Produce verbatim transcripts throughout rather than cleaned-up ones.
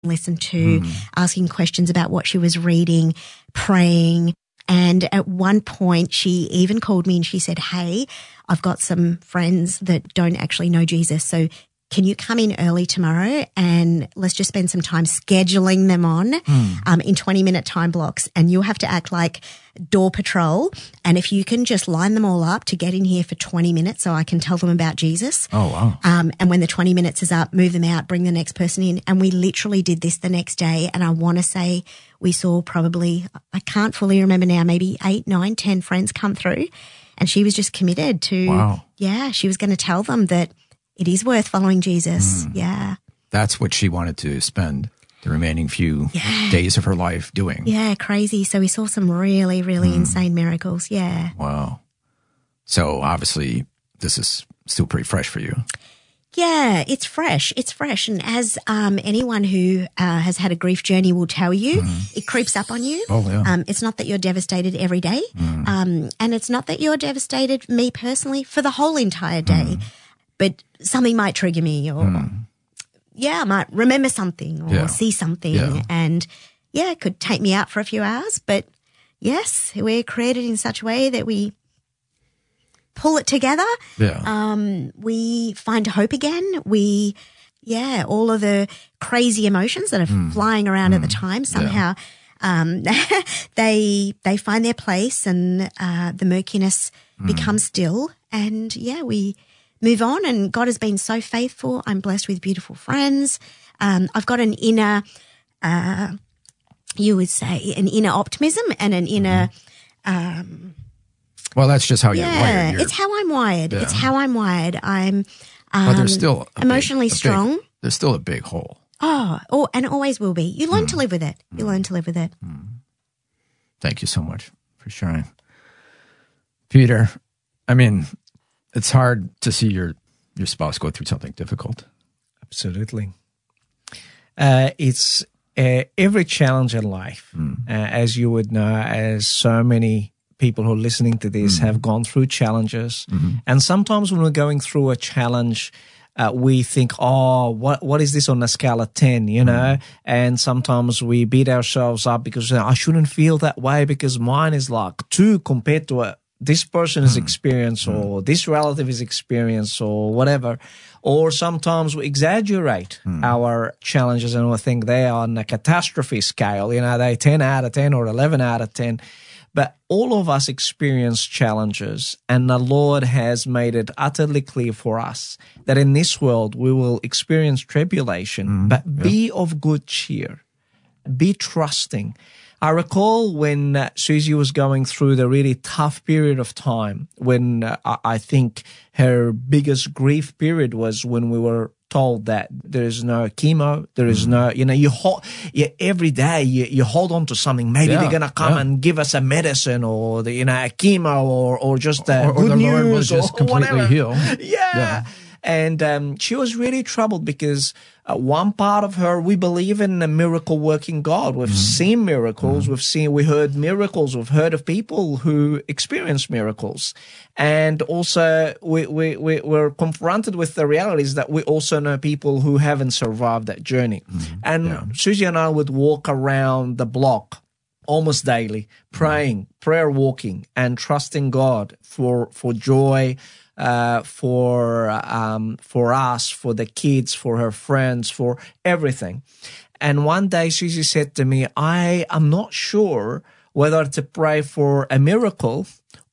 listen to, Mm. asking questions about what she was reading, praying. And at one point she even called me and she said, hey, I've got some friends that don't actually know Jesus. So can you come in early tomorrow and let's just spend some time scheduling them on Mm. um, in twenty minute time blocks, and you'll have to act like door patrol. And if you can just line them all up to get in here for twenty minutes so I can tell them about Jesus. Oh, wow. Um, and when the twenty minutes is up, move them out, bring the next person in. And we literally did this the next day. And I want to say we saw probably, I can't fully remember now, maybe eight, nine, ten friends come through. And she was just committed to, Wow. yeah, she was going to tell them that it is worth following Jesus. Mm. Yeah. That's what she wanted to spend the remaining few Yeah. days of her life doing. Yeah, crazy. So we saw some really, really Mm. insane miracles. Yeah. Wow. So obviously this is still pretty fresh for you. Yeah, it's fresh. It's fresh. And as um, anyone who uh, has had a grief journey will tell you, Mm. it creeps up on you. Oh, yeah. Um, it's not that you're devastated every day. Mm. Um, and it's not that you're devastated, me personally, for the whole entire day. Mm. But something might trigger me or, Mm. yeah, I might remember something or Yeah. see something. Yeah. And, yeah, it could take me out for a few hours. But, yes, we're created in such a way that we pull it together. Yeah. Um, we find hope again. We, yeah, all of the crazy emotions that are Mm. flying around at the Mm. time somehow, um, they, they find their place and, uh, the murkiness Mm. becomes still. And yeah, we move on, and God has been so faithful. I'm blessed with beautiful friends. Um, I've got an inner, uh, you would say an inner optimism and an inner, um, Well, that's just how you're yeah, wired. You're- it's how I'm wired. Yeah. It's how I'm wired. I'm um, but there's still a big- emotionally a big- strong. there's still a big hole. Oh, oh, and always will be. You learn Mm. to live with it. You learn to live with it. Thank you so much for sharing. Peter, I mean, it's hard to see your, your spouse go through something difficult. Absolutely. Uh, it's uh, every challenge in life, Mm. uh, as you would know, as so many people who are listening to this Mm. have gone through challenges. Mhm. And sometimes when we're going through a challenge, uh, we think, oh, what what is this on a scale of ten, you know? And sometimes we beat ourselves up because I shouldn't feel that way because mine is like two compared to what this person has experienced or this relative has experienced or whatever. Or sometimes we exaggerate our challenges and we think they are on a catastrophe scale, you know, they ten out of ten or eleven out of ten. But all of us experience challenges, and the Lord has made it utterly clear for us that in this world we will experience tribulation, Mm, but yeah. be of good cheer. Be trusting. I recall when uh, Susie was going through the really tough period of time when uh, I I think her biggest grief period was when we were told that there is no chemo, there is no, you know, you hold, you, every day you, you hold on to something. Maybe Yeah, they're going to come yeah. and give us a medicine or, the, you know, a chemo or, or just uh, Or- or good the Lord will news just or completely whatever. heal. Yeah. Yeah. And um, she was really troubled because uh, one part of her, we believe in a miracle working God. We've seen miracles. We've seen, we heard miracles. We've heard of people who experience miracles. And also we, we, we, we're confronted with the realities that we also know people who haven't survived that journey. And Yeah. Susie and I would walk around the block almost daily, praying, prayer walking, and trusting God for, for joy, uh, for, um, for us, for the kids, for her friends, for everything. And one day Susie said to me, I am not sure whether to pray for a miracle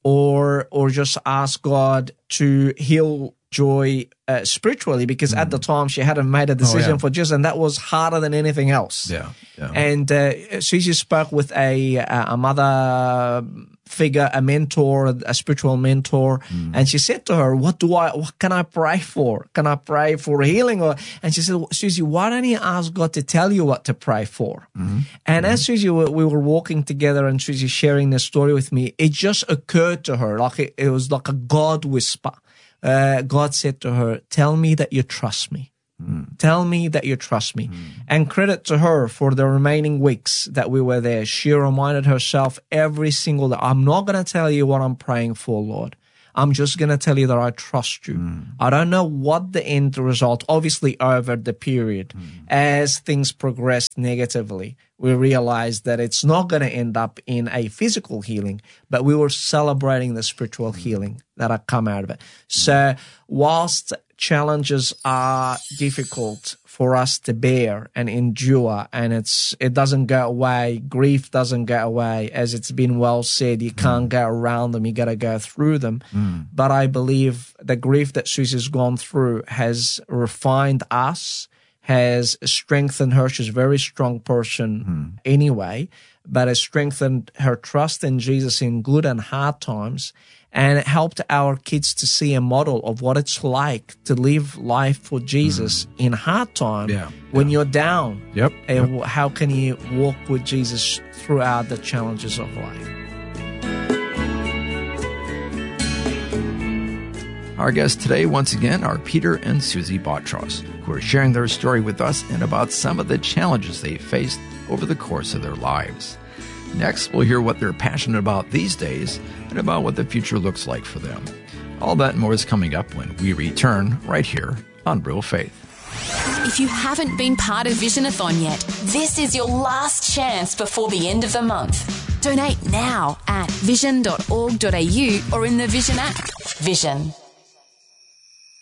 or, or just ask God to heal Joy uh, spiritually, because at the time she hadn't made a decision yeah. for Jesus, and that was harder than anything else. Yeah. yeah. And uh, Susie spoke with a a mother figure, a mentor, a spiritual mentor, and she said to her, "What do I? What can I pray for? Can I pray for healing?" Or and she said, "Susie, why don't you ask God to tell you what to pray for?" Mm-hmm. And as Susie, we we were walking together, and Susie sharing this story with me, it just occurred to her like it, it was like a God whisper. Uh, God said to her, "Tell me that you trust me. Mm. Tell me that you trust me." Mm. And credit to her for the remaining weeks that we were there. She reminded herself every single day, "I'm not going to tell you what I'm praying for, Lord. I'm just going to tell you that I trust you. Mm. I don't know what the end result, obviously over the period, mm. as things progressed negatively, we realized that it's not going to end up in a physical healing, but we were celebrating the spiritual healing that had come out of it. So whilst challenges are difficult for us to bear and endure, and it's it doesn't go away, grief doesn't go away, as it's been well said, you can't mm. go around them, you got to go through them. Mm. But I believe the grief that Susie's gone through has refined us, has strengthened her. She's a very strong person mm. anyway, but has strengthened her trust in Jesus in good and hard times, and it helped our kids to see a model of what it's like to live life for Jesus mm. in hard time yeah, when yeah. you're down. Yep, and yep. how can you walk with Jesus throughout the challenges of life? Our guests today, once again, are Peter and Susie Botros, who are sharing their story with us and about some of the challenges they faced over the course of their lives. Next, we'll hear what they're passionate about these days and about what the future looks like for them. All that and more is coming up when we return right here on Real Faith. If you haven't been part of Visionathon yet, this is your last chance before the end of the month. Donate now at vision dot org dot a u or in the Vision app. Vision.